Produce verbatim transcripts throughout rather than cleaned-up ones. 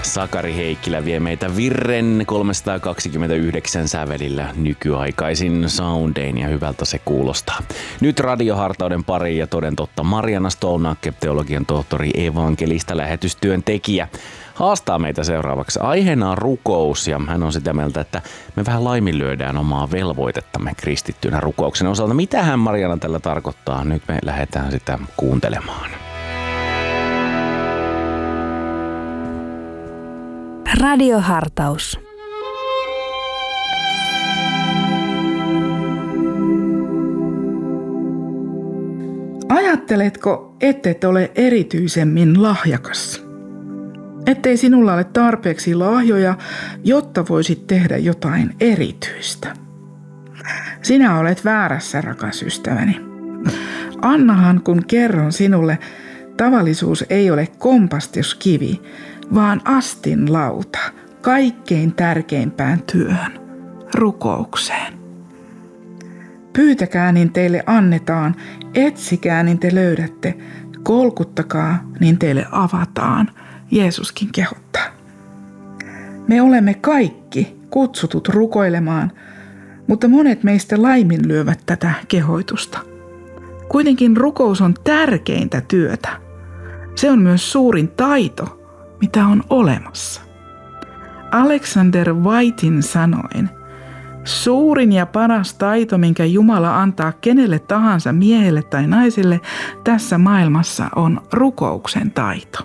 Sakari Heikkilä vie meitä Virren kolmesataakaksikymmentäyhdeksän sävelillä nykyaikaisin soundein ja hyvältä se kuulostaa. Nyt radiohartauden pari ja toden totta Marianna Stolnacke, teologian tohtori, evankelista, lähetystyön tekijä, haastaa meitä seuraavaksi. Aiheena on rukous ja hän on sitä mieltä, että me vähän laiminlyödään omaa velvoitettamme kristittynä rukouksen osalta. Mitähän Marianna tällä tarkoittaa? Nyt me lähdetään sitä kuuntelemaan. Radiohartaus. Ajatteletko, ettet ole erityisemmin lahjakas? Ettei sinulla ole tarpeeksi lahjoja, jotta voisit tehdä jotain erityistä? Sinä olet väärässä, rakas ystäväni. Annahan, kun kerron sinulle, tavallisuus ei ole kompastuskivi, vaan astin lauta kaikkein tärkeimpään työhön, rukoukseen. Pyytäkää, niin teille annetaan, etsikää, niin te löydätte, kolkuttakaa, niin teille avataan, Jeesuskin kehottaa. Me olemme kaikki kutsutut rukoilemaan, mutta monet meistä laiminlyövät tätä kehoitusta. Kuitenkin rukous on tärkeintä työtä. Se on myös suurin taito, mitä on olemassa. Alexander Whitein sanoin, suurin ja paras taito, minkä Jumala antaa kenelle tahansa miehelle tai naiselle tässä maailmassa, on rukouksen taito.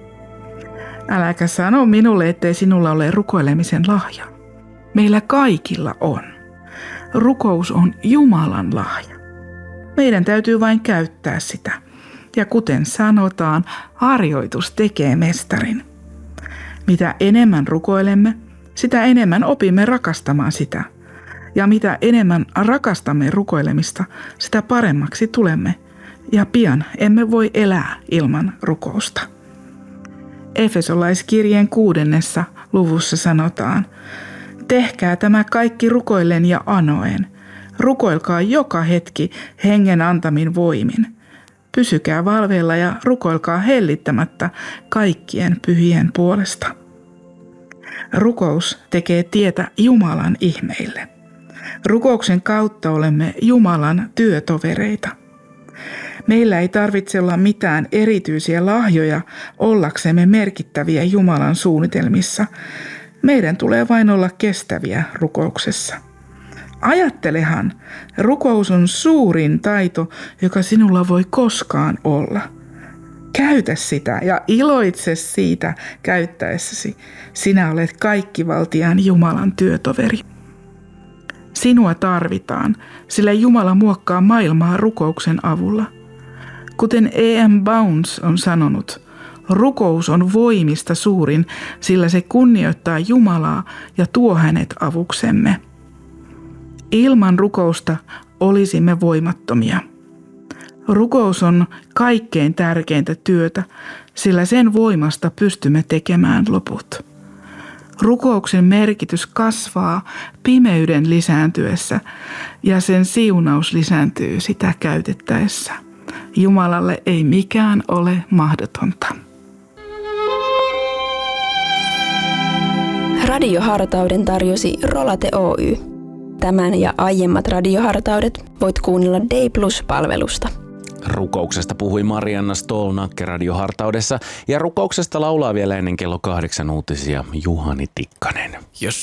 Äläkä sano minulle, ettei sinulla ole rukoilemisen lahja. Meillä kaikilla on. Rukous on Jumalan lahja. Meidän täytyy vain käyttää sitä. Ja kuten sanotaan, harjoitus tekee mestarin. Mitä enemmän rukoilemme, sitä enemmän opimme rakastamaan sitä. Ja mitä enemmän rakastamme rukoilemista, sitä paremmaksi tulemme. Ja pian emme voi elää ilman rukousta. Efesolaiskirjeen kuudennessa luvussa sanotaan, tehkää tämä kaikki rukoillen ja anoen. Rukoilkaa joka hetki hengen antamin voimin. Pysykää valveilla ja rukoilkaa hellittämättä kaikkien pyhien puolesta. Rukous tekee tietä Jumalan ihmeille. Rukouksen kautta olemme Jumalan työtovereita. Meillä ei tarvitse olla mitään erityisiä lahjoja ollaksemme merkittäviä Jumalan suunnitelmissa. Meidän tulee vain olla kestäviä rukouksessa. Ajattelehan, rukous on suurin taito, joka sinulla voi koskaan olla. Käytä sitä ja iloitse siitä käyttäessäsi. Sinä olet kaikkivaltiaan Jumalan työtoveri. Sinua tarvitaan, sillä Jumala muokkaa maailmaa rukouksen avulla. Kuten E M Bounds on sanonut, rukous on voimista suurin, sillä se kunnioittaa Jumalaa ja tuo hänet avuksemme. Ilman rukousta olisimme voimattomia. Rukous on kaikkein tärkeintä työtä, sillä sen voimasta pystymme tekemään loput. Rukouksen merkitys kasvaa pimeyden lisääntyessä ja sen siunaus lisääntyy sitä käytettäessä. Jumalalle ei mikään ole mahdotonta. Radiohartauden tarjosi Rolate Oy. Tämän ja aiemmat radiohartaudet voit kuunnella Day Plus-palvelusta. Rukouksesta puhui Marianna Stolnacke radiohartaudessa ja rukouksesta laulaa vielä ennen kello kahdeksan uutisia Juhani Tikkanen. Jos